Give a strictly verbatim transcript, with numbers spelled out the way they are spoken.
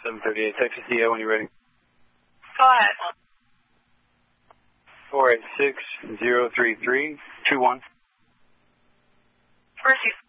seven thirty-eight, Texas D O when you're ready. Go ahead. four eight six, zero three three, two one. First, you